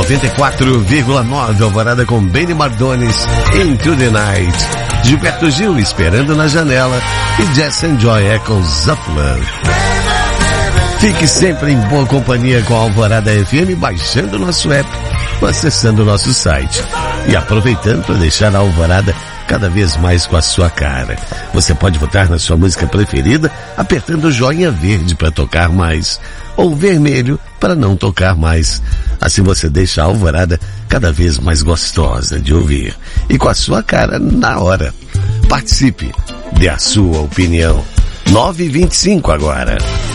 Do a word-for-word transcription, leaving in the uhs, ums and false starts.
noventa e quatro vírgula nove, Alvorada com Benny Mardones, Into the Night. Gilberto Gil, Esperando na Janela. E Jess and Joy, Echoes of Love. Fique sempre em boa companhia com a Alvorada F M, baixando nosso app ou acessando o nosso site. E aproveitando para deixar a Alvorada cada vez mais com a sua cara. Você pode votar na sua música preferida apertando o joinha verde para tocar mais, ou vermelho para não tocar mais. Assim você deixa a Alvorada cada vez mais gostosa de ouvir e com a sua cara na hora. Participe, dê a sua opinião. nove e vinte e cinco agora.